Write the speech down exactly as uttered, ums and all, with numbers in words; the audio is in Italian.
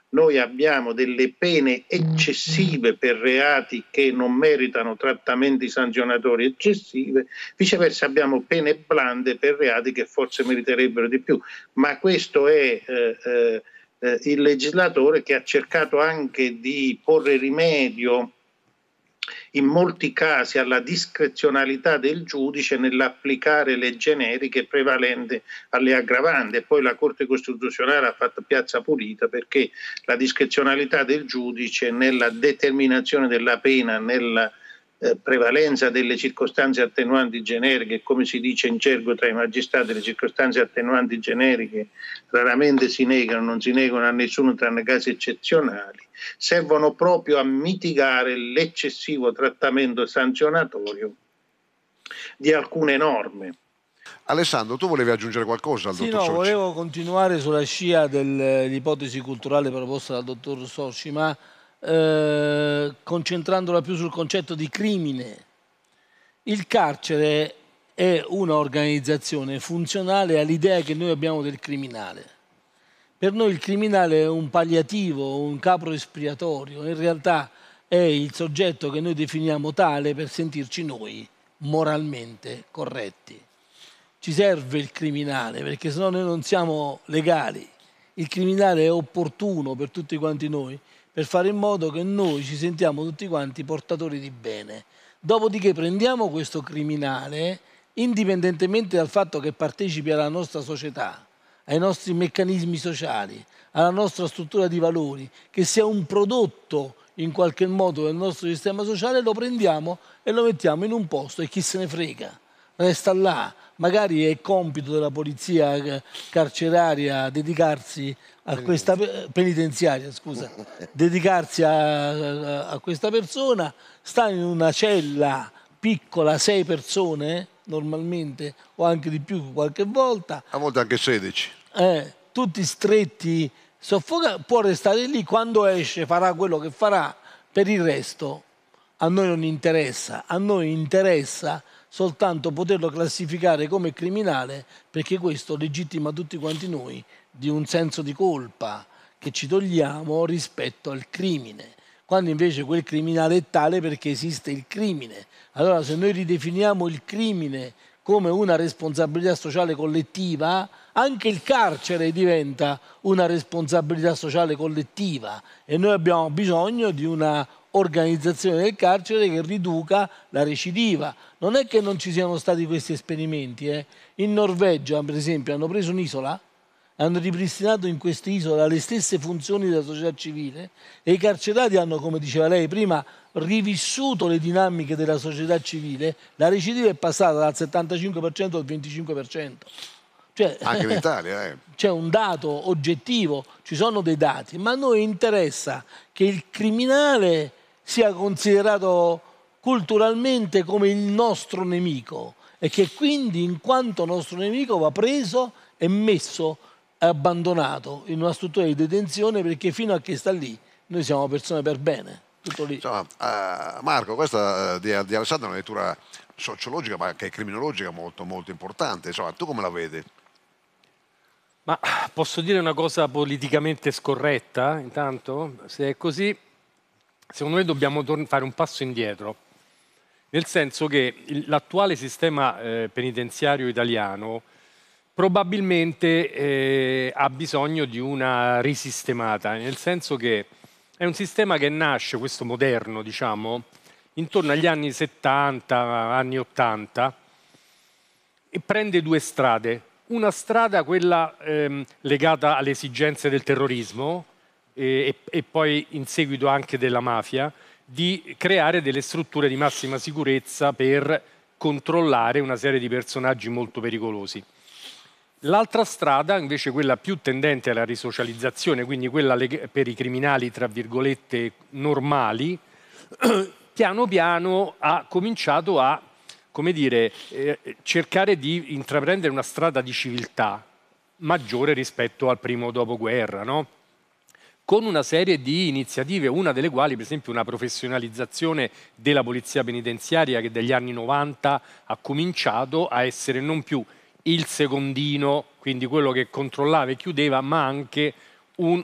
noi abbiamo delle pene eccessive per reati che non meritano trattamenti sanzionatori eccessive, viceversa abbiamo pene blande per reati che forse meriterebbero di più. Ma questo è eh, eh, eh, il legislatore che ha cercato anche di porre rimedio in molti casi alla discrezionalità del giudice nell'applicare le generiche prevalenti alle aggravanti, e poi la Corte Costituzionale ha fatto piazza pulita perché la discrezionalità del giudice nella determinazione della pena, nella eh, prevalenza delle circostanze attenuanti generiche, come si dice in gergo tra i magistrati, le circostanze attenuanti generiche raramente si negano, non si negano a nessuno tranne casi eccezionali, servono proprio a mitigare l'eccessivo trattamento sanzionatorio di alcune norme. Alessandro, tu volevi aggiungere qualcosa al sì, dottor no, Socci? volevo continuare sulla scia dell'ipotesi culturale proposta dal dottor Socci, ma eh, concentrandola più sul concetto di crimine. Il carcere è un'organizzazione funzionale all'idea che noi abbiamo del criminale. Per noi il criminale è un palliativo, un capro espiatorio, in realtà è il soggetto che noi definiamo tale per sentirci noi moralmente corretti. Ci serve il criminale perché sennò noi non siamo legali. Il criminale è opportuno per tutti quanti noi per fare in modo che noi ci sentiamo tutti quanti portatori di bene. Dopodiché prendiamo questo criminale, indipendentemente dal fatto che partecipi alla nostra società, ai nostri meccanismi sociali, alla nostra struttura di valori, che sia un prodotto in qualche modo del nostro sistema sociale, lo prendiamo e lo mettiamo in un posto e chi se ne frega, resta là. Magari è compito della polizia carceraria dedicarsi a questa penitenziaria, scusa, dedicarsi a, a, a questa persona, sta in una cella piccola, sei persone normalmente, o anche di più qualche volta. A volte anche sedici. Eh, tutti stretti, soffocati, può restare lì, quando esce farà quello che farà, per il resto a noi non interessa, a noi interessa soltanto poterlo classificare come criminale, perché questo legittima tutti quanti noi di un senso di colpa che ci togliamo rispetto al crimine, quando invece quel criminale è tale perché esiste il crimine. Allora se noi ridefiniamo il crimine come una responsabilità sociale collettiva, anche il carcere diventa una responsabilità sociale collettiva e noi abbiamo bisogno di una organizzazione del carcere che riduca la recidiva. Non è che non ci siano stati questi esperimenti. Eh. In Norvegia, per esempio, hanno preso un'isola, hanno ripristinato in quest'isola le stesse funzioni della società civile e i carcerati hanno, come diceva lei prima, rivissuto le dinamiche della società civile. La recidiva è passata dal settantacinque per cento al venticinque per cento. Cioè, anche in Italia, eh. C'è un dato oggettivo, ci sono dei dati, ma a noi interessa che il criminale sia considerato culturalmente come il nostro nemico e che quindi in quanto nostro nemico va preso e messo e abbandonato in una struttura di detenzione, perché fino a che sta lì noi siamo persone per bene. Tutto lì. Insomma, uh, Marco, questa uh, di, di Alessandro è una lettura sociologica ma anche criminologica molto, molto importante. Insomma, tu come la vedi? Ma posso dire una cosa politicamente scorretta intanto? Se è così, secondo me dobbiamo fare un passo indietro, nel senso che l'attuale sistema eh, penitenziario italiano probabilmente eh, ha bisogno di una risistemata, nel senso che è un sistema che nasce, questo moderno diciamo, intorno agli anni settanta, anni ottanta, e prende due strade. Una strada, quella ehm, legata alle esigenze del terrorismo e, e poi in seguito anche della mafia, di creare delle strutture di massima sicurezza per controllare una serie di personaggi molto pericolosi. L'altra strada, invece quella più tendente alla risocializzazione, quindi quella per i criminali, tra virgolette, normali, piano piano ha cominciato a, come dire, eh, cercare di intraprendere una strada di civiltà maggiore rispetto al primo dopoguerra, no? Con una serie di iniziative, una delle quali per esempio una professionalizzazione della polizia penitenziaria che dagli anni novanta ha cominciato a essere non più il secondino, quindi quello che controllava e chiudeva, ma anche un